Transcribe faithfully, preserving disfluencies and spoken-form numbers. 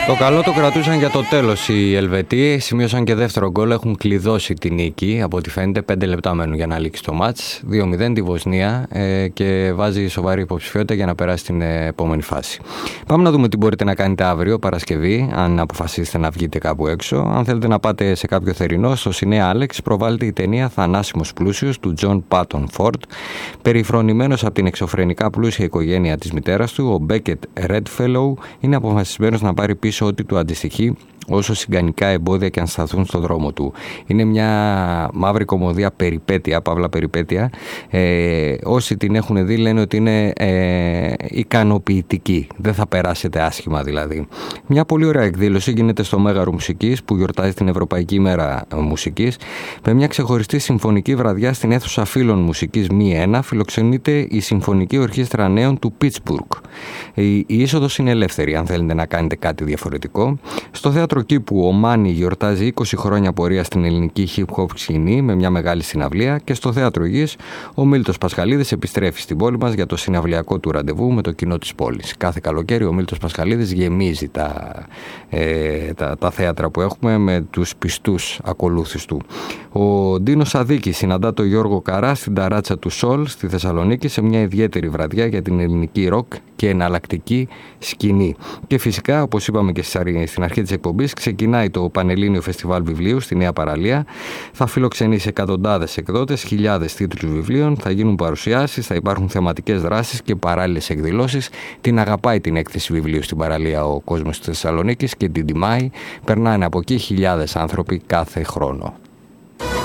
Το καλό το κρατούσαν για το τέλος οι Ελβετοί, σημείωσαν και δεύτερο γκολ, έχουν κλειδώσει τη νίκη, από ό,τι φαίνεται πέντε λεπτά μένουν για να λήξει το μάτς, δύο μηδέν τη Βοσνία ε, και βάζει σοβαρή υποψηφιότητα για να περάσει την επόμενη φάση. Πάμε να δούμε τι μπορείτε να κάνετε αύριο Παρασκευή, αν αποφασίσετε να βγείτε κάπου έξω. Αν θέλετε να πάτε σε κάποιο θερινό, στο Σινέ Άλεξ προβάλλεται η ταινία Θανάσιμος Πλούσιος του Τζον Πάτον Φόρντ. Περιφρονημένος από την εξωφρενικά πλούσια οικογένεια της μητέρας του, ο Μπέκετ Ρέντφελοου είναι αποφασισμένος να πάρει πίσω ό,τι του αντιστοιχεί, όσο συγκανικά εμπόδια και αν σταθούν στον δρόμο του. Είναι μια μαύρη κωμωδία περιπέτεια, παύλα περιπέτεια. Ε, όσοι την έχουν δει λένε ότι είναι ε, ικανοποιητική. Δεν θα περάσετε άσχημα δηλαδή. Μια πολύ ωραία εκδήλωση γίνεται στο Μέγαρο Μουσικής που γιορτάζει την Ευρωπαϊκή Μέρα Μουσικής. Με μια ξεχωριστή συμφωνική βραδιά στην αίθουσα Φίλων Μουσικής Μη ένα φιλοξενείται η Συμφωνική Ορχήστρα Νέων του Πίτσμπουργκ. Η, η είσοδος είναι ελεύθερη αν θέλετε να κάνετε κάτι διαφορετικό. Στο θέατρο Κήπου ο Μάνι γιορτάζει είκοσι χρόνια πορεία στην ελληνική hip-hop σκηνή με μια μεγάλη συναυλία και στο Θέατρο Γης ο Μίλτος Πασχαλίδης επιστρέφει στην πόλη μας για το συναυλιακό του ραντεβού με το κοινό της πόλης. Κάθε καλοκαίρι ο Μίλτος Πασχαλίδης γεμίζει τα, ε, τα, τα θέατρα που έχουμε με τους πιστούς ακολούθους του. Ο Ντίνος Σαδίκης συναντά τον Γιώργο Καρά στην ταράτσα του Σολ στη Θεσσαλονίκη σε μια ιδιαίτερη βραδιά για την ελληνική ροκ και εναλλακτική σκηνή. Και φυσικά, όπως είπαμε και στην αρχή της εκπομπής, ξεκινάει το Πανελλήνιο Φεστιβάλ Βιβλίου στη Νέα Παραλία. Θα φιλοξενήσει εκατοντάδες εκδότες, χιλιάδες τίτλους βιβλίων, θα γίνουν παρουσιάσεις, θα υπάρχουν θεματικές δράσεις και παράλληλες εκδηλώσεις. Την αγαπάει την έκθεση βιβλίου στην παραλία ο κόσμος της Θεσσαλονίκης και την τιμάει. Περνάνε από εκεί χιλιάδες άνθρωποι κάθε χρόνο.